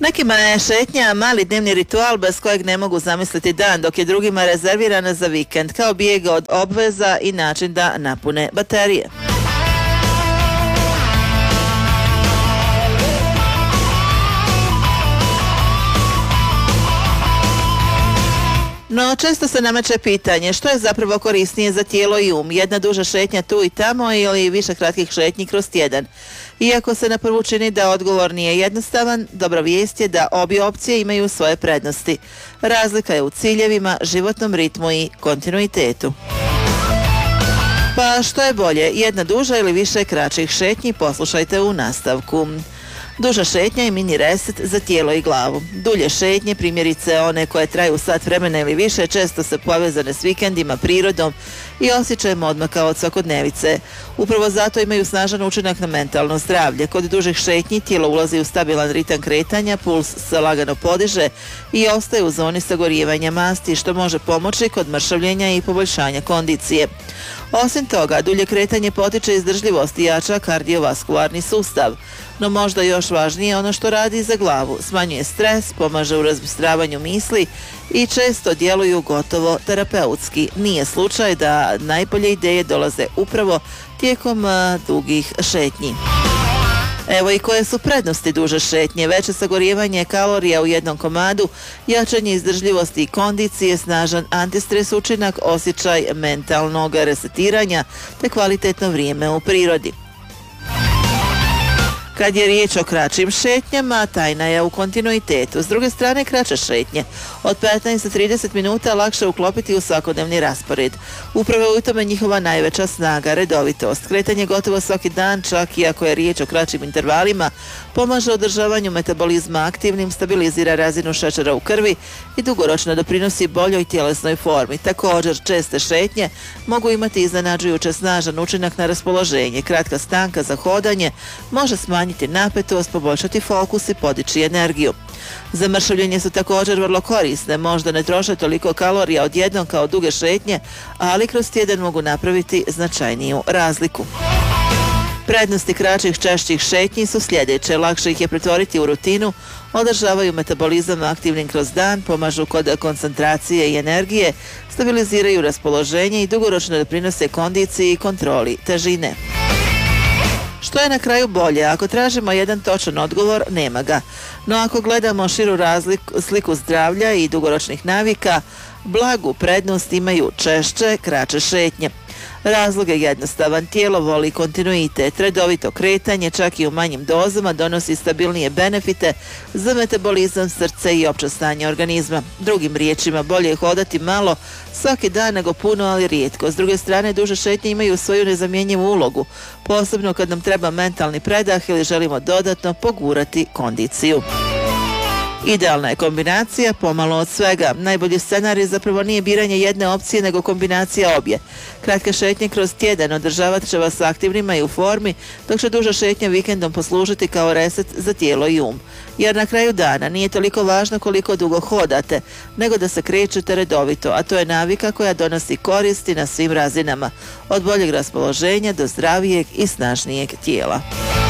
Nekima je šetnja mali dnevni ritual bez kojeg ne mogu zamisliti dan, dok je drugima rezervirana za vikend, kao bijeg od obveza i način da napune baterije. No, često se nameće pitanje što je zapravo korisnije za tijelo i jedna duža šetnja tu i tamo ili više kratkih šetnji kroz tjedan. Iako se na prvu čini da odgovor nije jednostavan, dobra vijest je da obje opcije imaju svoje prednosti. Razlika je u ciljevima, životnom ritmu i kontinuitetu. Pa što je bolje, jedna duža ili više kraćih šetnji, poslušajte u nastavku. Duža šetnja je mini reset za tijelo i glavu. Dulje šetnje, primjerice one koje traju sat vremena ili više, često se povezane s vikendima, prirodom i osjećajem odmaka od svakodnevice. Upravo zato imaju snažan učinak na mentalno zdravlje. Kod dužih šetnji tijelo ulazi u stabilan ritam kretanja, puls se lagano podiže i ostaje u zoni sagorijevanja masti, što može pomoći kod mršavljenja i poboljšanja kondicije. Osim toga, dulje kretanje potiče izdržljivost i jača kardiovaskularni sustav. No možda još važnije ono što radi za glavu. Smanjuje stres, pomaže u razbistravanju misli i često djeluju gotovo terapeutski. Nije slučaj da najbolje ideje dolaze upravo tijekom dugih šetnji. Evo i koje su prednosti duže šetnje: veće sagorijevanje kalorija u jednom komadu, jačanje izdržljivosti i kondicije, snažan antistres učinak, osjećaj mentalnog resetiranja te kvalitetno vrijeme u prirodi. Kad je riječ o kraćim šetnjama, tajna je u kontinuitetu. S druge strane, kraće šetnje od 15 do 30 minuta lakše uklopiti u svakodnevni raspored. Upravo je u tome njihova najveća snaga, redovitost. Kretanje gotovo svaki dan, čak i ako je riječ o kraćim intervalima, pomaže održavanju metabolizma aktivnim, stabilizira razinu šećera u krvi i dugoročno doprinosi boljoj tjelesnoj formi. Također, česte šetnje mogu imati iznenađujuće snažan učinak na raspoloženje. Kratka stanka za hodanje može smanjiti napetost, poboljšati fokus i podići energiju. Za mršavljenje su također vrlo korisne, možda ne troše toliko kalorija odjednom kao duge šetnje, ali kroz tjedan mogu napraviti značajniju razliku. Prednosti kraćih češćih šetnji su sljedeće: lakše ih je pretvoriti u rutinu, održavaju metabolizam aktivnim kroz dan, pomažu kod koncentracije i energije, stabiliziraju raspoloženje i dugoročno doprinose kondiciji i kontroli težine. Što je na kraju bolje? Ako tražimo jedan točan odgovor, nema ga. No ako gledamo širu sliku zdravlja i dugoročnih navika, blagu prednost imaju češće, kraće šetnje. Razlog je jednostavan: tijelo voli kontinuitet, redovito kretanje, čak i u manjim dozama, donosi stabilnije benefite za metabolizam, srce i opće stanje organizma. Drugim riječima, bolje je hodati malo svaki dan nego puno, ali rijetko. S druge strane, duže šetnje imaju svoju nezamjenjivu ulogu, posebno kad nam treba mentalni predah ili želimo dodatno pogurati kondiciju. Idealna je kombinacija, pomalo od svega. Najbolji scenarij zapravo nije biranje jedne opcije, nego kombinacija obje. Kratke šetnje kroz tjedan održavat će vas aktivnima i u formi, dok će duža šetnja vikendom poslužiti kao reset za tijelo i Jer na kraju dana nije toliko važno koliko dugo hodate, nego da se krećete redovito, a to je navika koja donosi koristi na svim razinama, od boljeg raspoloženja do zdravijeg i snažnijeg tijela.